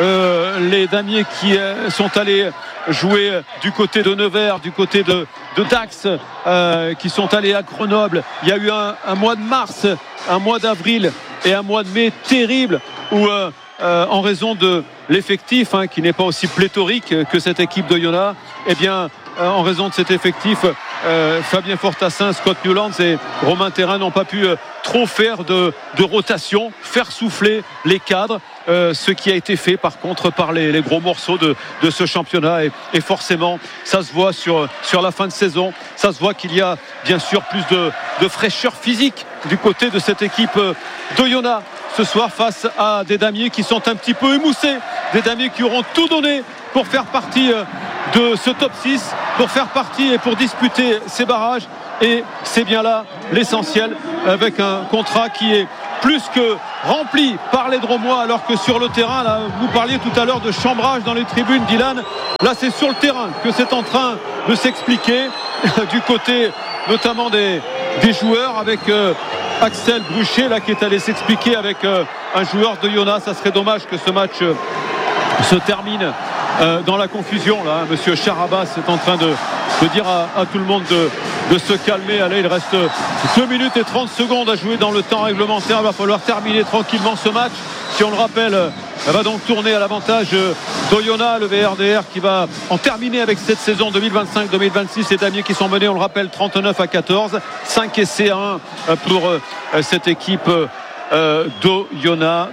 les Damiers qui sont allés jouer du côté de Nevers, du côté de Dax, qui sont allés à Grenoble. Il y a eu un mois de mars, un mois d'avril et un mois de mai terrible, où en raison de l'effectif qui n'est pas aussi pléthorique que cette équipe d'Oyonnax, eh bien en raison de cet effectif, Fabien Fortassin, Scott Newlands et Romain Thérin n'ont pas pu trop faire de rotation, faire souffler les cadres, ce qui a été fait par contre par les gros morceaux de ce championnat, et forcément ça se voit sur la fin de saison. Ça se voit qu'il y a bien sûr plus de fraîcheur physique du côté de cette équipe d'Oyonnax ce soir, face à des damiers qui sont un petit peu émoussés, des damiers qui auront tout donné pour faire partie de ce top 6, pour faire partie et pour disputer ces barrages. Et c'est bien là l'essentiel, avec un contrat qui est plus que rempli par les Dromois, alors que sur le terrain, là, vous parliez tout à l'heure de chambrage dans les tribunes, Dylan. Là, c'est sur le terrain que c'est en train de s'expliquer du côté notamment des joueurs, avec Axel Bruchet là, qui est allé s'expliquer avec un joueur d'Oyonnax. Ça serait dommage que ce match se termine dans la confusion là. Monsieur Charabas est en train de dire à tout le monde de se calmer. Allez, il reste 2 minutes et 30 secondes à jouer dans le temps réglementaire. Il va falloir terminer tranquillement ce match qui, on le rappelle, va donc tourner à l'avantage d'Oyonnax. Le VRDR qui va en terminer avec cette saison 2025-2026. Les damiers qui sont menés, on le rappelle, 39-14, 5 essais à 1 pour cette équipe d'Oyonnax,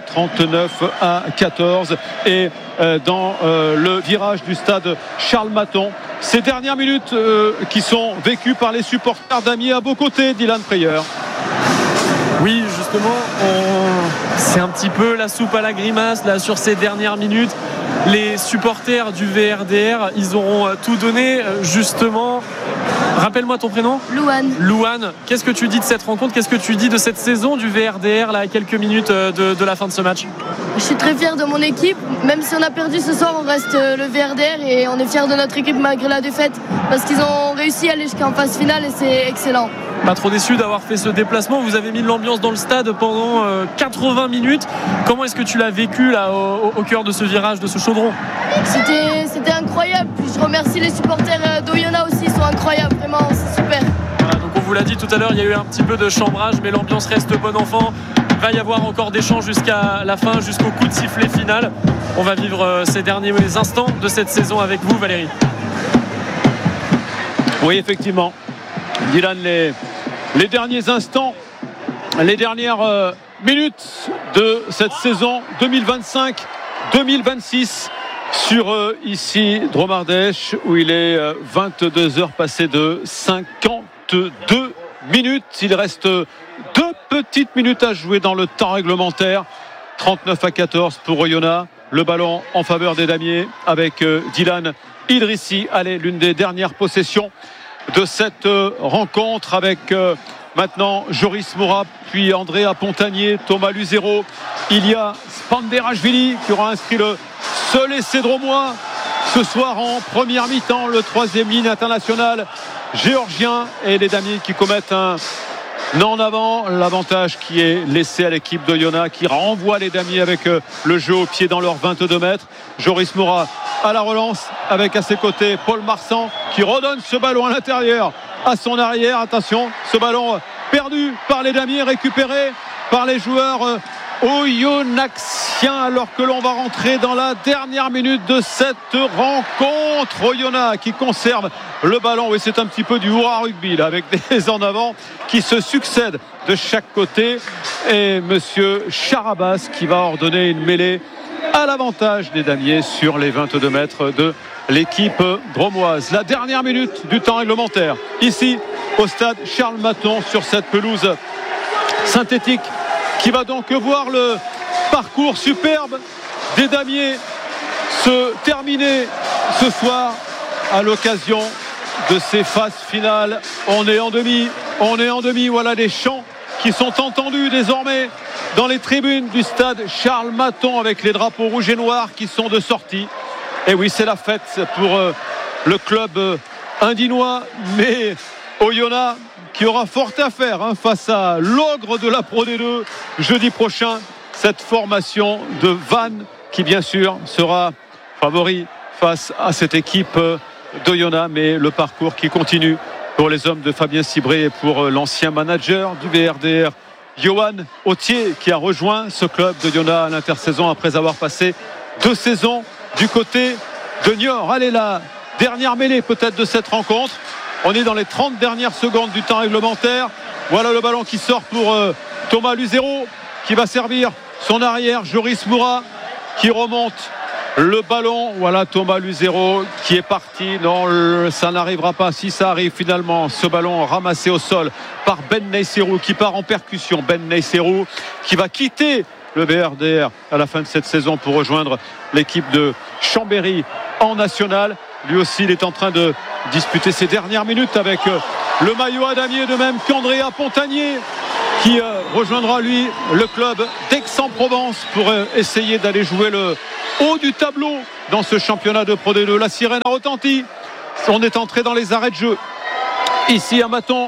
39-14. Et dans le virage du stade Charles Maton, ces dernières minutes qui sont vécues par les supporters d'Amiers à vos côtés, Dylan Preyer. Oui, justement, c'est un petit peu la soupe à la grimace là sur ces dernières minutes. Les supporters du VRDR, ils auront tout donné, justement. Rappelle-moi ton prénom. Louane, qu'est-ce que tu dis de cette rencontre? Qu'est-ce que tu dis de cette saison du VRDR là, à quelques minutes de la fin de ce match? Je suis très fier de mon équipe. Même si on a perdu ce soir, on reste le VRDR et on est fier de notre équipe malgré la défaite, parce qu'ils ont réussi à aller jusqu'en phase finale et c'est excellent. Pas trop déçu d'avoir fait ce déplacement. Vous avez mis de l'ambiance dans le stade pendant 80 minutes. Comment est-ce que tu l'as vécu là au cœur de ce virage, de ce chaudron? C'était incroyable. Puis je remercie les supporters d'Oyonnax aussi, ils sont incroyables, vraiment, c'est super. Voilà, donc on vous l'a dit tout à l'heure, il y a eu un petit peu de chambrage, mais l'ambiance reste bon enfant. Il va y avoir encore des chants jusqu'à la fin, jusqu'au coup de sifflet final. On va vivre ces derniers instants de cette saison avec vous, Valérie. Oui, effectivement, Dylan, les derniers instants, les dernières minutes de cette saison 2025-2026 sur ici Dromardèche, où il est 22h passé de 52 minutes. Il reste 2 petites minutes à jouer dans le temps réglementaire. 39-14 pour Oyonax. Le ballon en faveur des damiers avec Dylan Idrissi. Allez, l'une des dernières possessions de cette rencontre avec maintenant Joris Moura, puis Andrea Pontanier, Thomas Luzero. Il y a Spanderashvili qui aura inscrit le seul essai dromois ce soir en première mi-temps, le 3e ligne international géorgien, et les damiers qui commettent un en avant. L'avantage qui est laissé à l'équipe d'Oyonnax, qui renvoie les damiers avec le jeu au pied dans leurs 22 mètres. Joris Moura à la relance avec à ses côtés Paul Marsan qui redonne ce ballon à l'intérieur à son arrière. Attention, ce ballon perdu par les damiers, récupéré par les joueurs oyonnaxiens, alors que l'on va rentrer dans la dernière minute de cette rencontre. Oyonax qui conserve le ballon. Oui, c'est un petit peu du hurrah rugby là, avec des en avant qui se succèdent de chaque côté, et monsieur Charabas qui va ordonner une mêlée à l'avantage des damiers sur les 22 mètres de l'équipe dromoise. La dernière minute du temps réglementaire ici au stade Charles Maton, sur cette pelouse synthétique qui va donc voir le parcours superbe des damiers se terminer ce soir à l'occasion de ces phases finales. On est en demi. Voilà les chants qui sont entendus désormais dans les tribunes du stade Charles Maton, avec les drapeaux rouges et noirs qui sont de sortie. Et oui, c'est la fête pour le club indinois, mais Oyonax qui aura fort à faire face à l'ogre de la Pro D2 jeudi prochain. Cette formation de Vannes qui bien sûr sera favori face à cette équipe d'Oyonax, mais le parcours qui continue pour les hommes de Fabien Cibré et pour l'ancien manager du VRDR, Johan Autier, qui a rejoint ce club d'Oyonax à l'intersaison après avoir passé 2 saisons du côté de Niort. Allez, la dernière mêlée peut-être de cette rencontre. On est dans les 30 dernières secondes du temps réglementaire. Voilà le ballon qui sort pour Thomas Luzero, qui va servir son arrière, Joris Moura, qui remonte le ballon. Voilà Thomas Luzero qui est parti. Non, ça n'arrivera pas. Si ça arrive finalement, ce ballon ramassé au sol par Ben Naiserou, qui part en percussion. Ben Naiserou qui va quitter le VRDR à la fin de cette saison pour rejoindre l'équipe de Chambéry en national. Lui aussi, il est en train de disputer ses dernières minutes avec le maillot à damier, de même qu'Andrea Pontanier, qui rejoindra lui le club d'Aix-en-Provence pour essayer d'aller jouer le haut du tableau dans ce championnat de Pro D2. La sirène a retenti. On est entré dans les arrêts de jeu ici à Maton.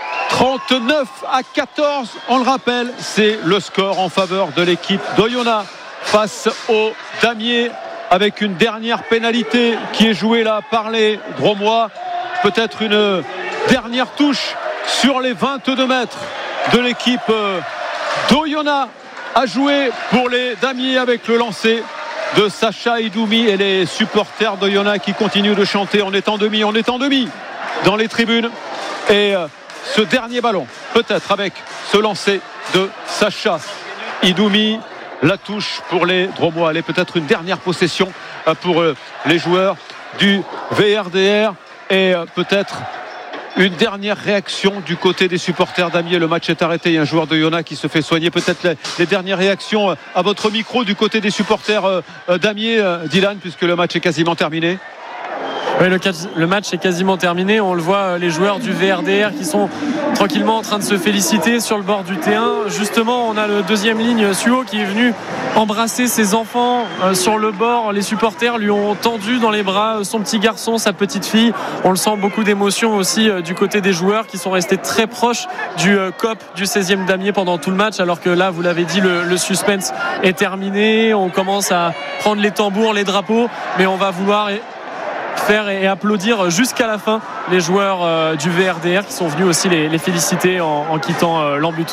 39-14, on le rappelle, c'est le score en faveur de l'équipe d'Oyonnax face au damier, avec une dernière pénalité qui est jouée là par les Dromois. Peut-être une dernière touche sur les 22 mètres de l'équipe d'Oyonnax à jouer pour les damiers, avec le lancer de Sacha Idoumi et les supporters d'Oyonnax qui continuent de chanter. On est en demi dans les tribunes. Et ce dernier ballon, peut-être avec ce lancer de Sacha Idoumi, la touche pour les Dromois. Elle est peut-être une dernière possession pour les joueurs du VRDR, et peut-être une dernière réaction du côté des supporters d'Amiers. Le match est arrêté. Il y a un joueur de Oyonnax qui se fait soigner. Peut-être les dernières réactions à votre micro du côté des supporters d'Amiers, Dylan, puisque le match est quasiment terminé. Oui, le match est quasiment terminé. On le voit, les joueurs du VRDR qui sont tranquillement en train de se féliciter sur le bord du terrain. Justement, on a le deuxième ligne, Suo, qui est venu embrasser ses enfants sur le bord. Les supporters lui ont tendu dans les bras son petit garçon, sa petite fille. On le sent, beaucoup d'émotion aussi du côté des joueurs qui sont restés très proches du COP du 16e damier pendant tout le match, alors que là, vous l'avez dit, le suspense est terminé. On commence à prendre les tambours, les drapeaux, mais on va vouloir faire et applaudir jusqu'à la fin les joueurs du VRDR qui sont venus aussi les féliciter en quittant l'embut.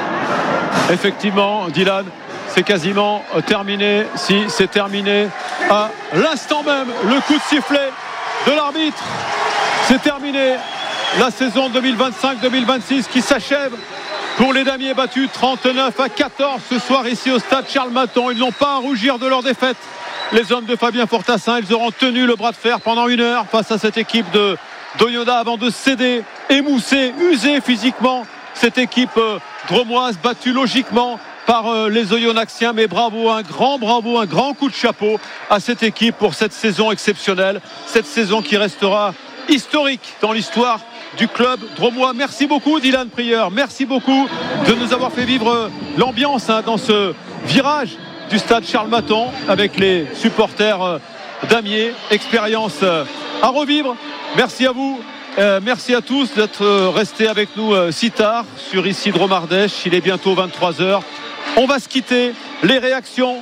Effectivement, Dylan, c'est quasiment terminé. Si c'est terminé à l'instant même, le coup de sifflet de l'arbitre, c'est terminé. La saison 2025-2026 qui s'achève pour les damiers, battus 39-14 ce soir ici au stade Charles Maton. Ils n'ont pas à rougir de leur défaite. Les hommes de Fabien Fortassin, ils auront tenu le bras de fer pendant 1 heure face à cette équipe d'Oyonnax avant de céder, émoussée, usée physiquement. Cette équipe dromoise battue logiquement par les Oyonnaxiens. Mais bravo, un grand coup de chapeau à cette équipe pour cette saison exceptionnelle. Cette saison qui restera historique dans l'histoire du club dromois. Merci beaucoup Dylan Prieur, merci beaucoup de nous avoir fait vivre l'ambiance dans ce virage du stade Charles Maton avec les supporters d'Amiers. Expérience à revivre. Merci à vous, merci à tous d'être restés avec nous si tard sur ici Dromardèche. Il est bientôt 23h. On va se quitter. Les réactions,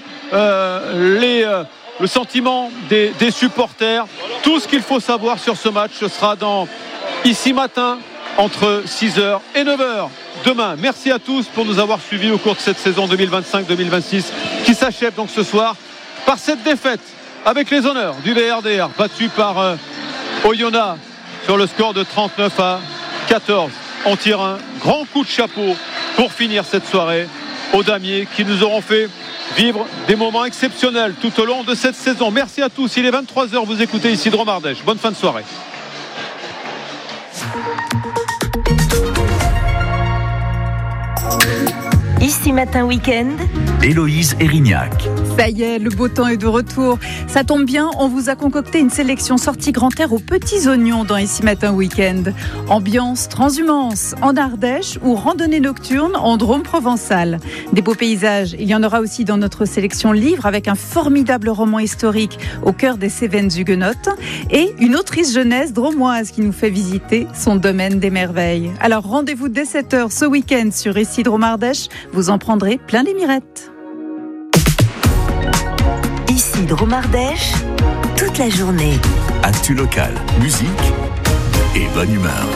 le sentiment des supporters, tout ce qu'il faut savoir sur ce match, ce sera dans Ici Matin entre 6h et 9h demain. Merci à tous pour nous avoir suivis au cours de cette saison 2025-2026 qui s'achève donc ce soir par cette défaite avec les honneurs du VRDR battu par Oyonnax sur le score de 39-14. On tire un grand coup de chapeau pour finir cette soirée aux damiers qui nous auront fait vivre des moments exceptionnels tout au long de cette saison. Merci à tous. Il est 23h, vous écoutez ici Dromardèche. Bonne fin de soirée. Ici Matin Week-end, Héloïse Erignac. Ça y est, le beau temps est de retour. Ça tombe bien, on vous a concocté une sélection sortie grand air aux petits oignons dans Ici Matin Week-end. Ambiance transhumance en Ardèche ou randonnée nocturne en Drôme provençal. Des beaux paysages, il y en aura aussi dans notre sélection livre avec un formidable roman historique au cœur des Cévennes huguenotes et une autrice jeunesse dromoise qui nous fait visiter son domaine des merveilles. Alors rendez-vous dès 7h ce week-end sur Ici Dromardèche. Vous en prendrez plein les mirettes. Ici Dromardèche, toute la journée. Actu local, musique et bonne humeur.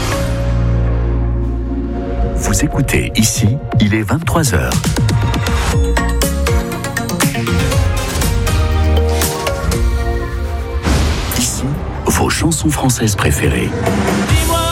Vous écoutez Ici, il est 23h. Ici, vos chansons françaises préférées.